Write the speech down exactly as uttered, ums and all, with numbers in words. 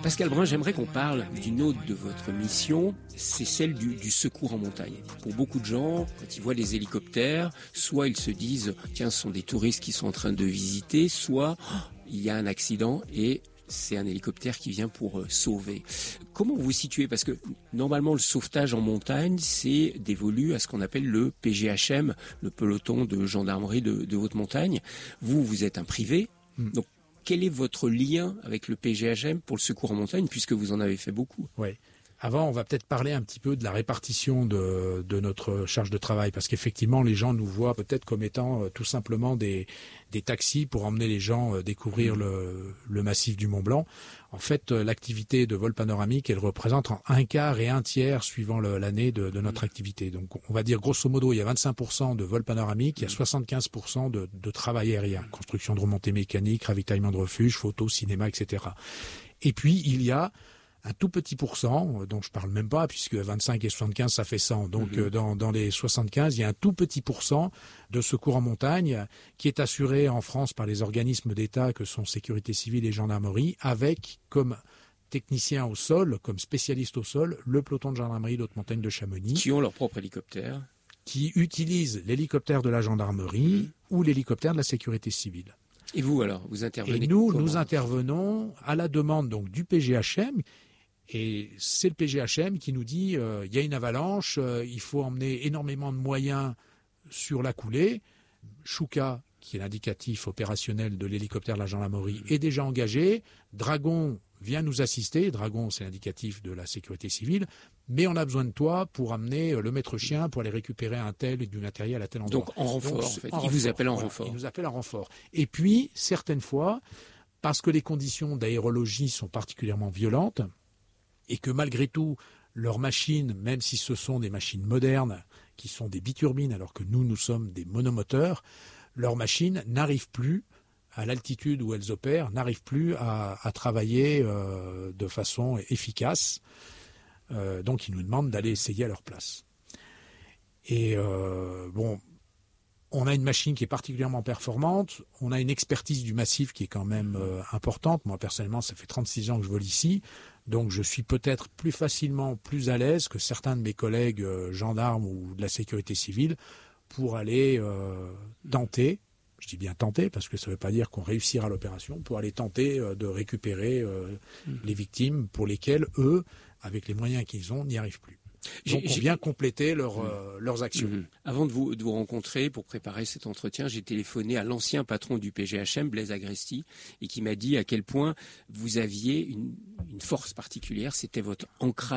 Pascal Brun, j'aimerais qu'on parle d'une autre de votre mission, c'est celle du, du secours en montagne. Pour beaucoup de gens, quand ils voient les hélicoptères, soit ils se disent « tiens, ce sont des touristes qui sont en train de visiter », soit oh, il y a un accident et c'est un hélicoptère qui vient pour euh, sauver. Comment vous vous situez ? Parce que normalement, le sauvetage en montagne, c'est dévolu à ce qu'on appelle le P G H M, le peloton de gendarmerie de, de haute montagne. Vous, vous êtes un privé, mmh. donc quel est votre lien avec le P G H M pour le secours en montagne, puisque vous en avez fait beaucoup ? Oui. Avant, on va peut-être parler un petit peu de la répartition de, de notre charge de travail, parce qu'effectivement, les gens nous voient peut-être comme étant euh, tout simplement des, des taxis pour emmener les gens euh, découvrir le, le massif du Mont Blanc. En fait, euh, l'activité de vol panoramique, elle représente en un quart et un tiers suivant le, l'année de, de notre activité. Donc, on va dire grosso modo, il y a vingt-cinq pour cent de vol panoramique, il y a soixante-quinze pour cent de, de travail aérien, construction de remontées mécaniques, ravitaillement de refuge, photo, cinéma, et cetera. Et puis, il y a un tout petit pourcent, dont je parle même pas, puisque vingt-cinq et soixante-quinze, ça fait cent. Donc, mmh. dans, dans les soixante-quinze, il y a un tout petit pourcent de secours en montagne qui est assuré en France par les organismes d'État que sont Sécurité civile et gendarmerie, avec comme technicien au sol, comme spécialiste au sol, le peloton de gendarmerie d'haute montagne de Chamonix. Qui ont leur propre hélicoptère. Qui utilisent l'hélicoptère de la gendarmerie mmh. ou l'hélicoptère de la sécurité civile. Et vous alors, vous intervenez Et nous, comment ? nous intervenons à la demande donc du P G H M. Et c'est le P G H M qui nous dit euh, il y a une avalanche, euh, il faut emmener énormément de moyens sur la coulée. Chouka, qui est l'indicatif opérationnel de l'hélicoptère de la gendarmerie, est déjà engagé. Dragon vient nous assister. Dragon, c'est l'indicatif de la sécurité civile. Mais on a besoin de toi pour amener le maître chien pour aller récupérer un tel et du matériel à tel endroit. Donc en renfort, Donc, en fait. En il vous appelle en voilà, renfort. Il nous appelle en renfort. Et puis, certaines fois, parce que les conditions d'aérologie sont particulièrement violentes, et que malgré tout, leurs machines, même si ce sont des machines modernes, qui sont des biturbines, alors que nous, nous sommes des monomoteurs, leurs machines n'arrivent plus, à l'altitude où elles opèrent, n'arrivent plus à, à travailler euh, de façon efficace. Euh, donc, ils nous demandent d'aller essayer à leur place. Et euh, bon, on a une machine qui est particulièrement performante, on a une expertise du massif qui est quand même euh, importante. Moi, personnellement, ça fait trente-six ans que je vole ici, donc je suis peut-être plus facilement plus à l'aise que certains de mes collègues euh, gendarmes ou de la sécurité civile pour aller euh, tenter, je dis bien tenter parce que ça ne veut pas dire qu'on réussira l'opération, pour aller tenter euh, de récupérer euh, mmh. les victimes pour lesquelles, eux, avec les moyens qu'ils ont, n'y arrivent plus. Donc on vient compléter leur, mmh. euh, leurs actions. Mmh. Avant de vous, de vous rencontrer, pour préparer cet entretien, j'ai téléphoné à l'ancien patron du P G H M, Blaise Agresti, et qui m'a dit à quel point vous aviez une, une force particulière, c'était votre ancrage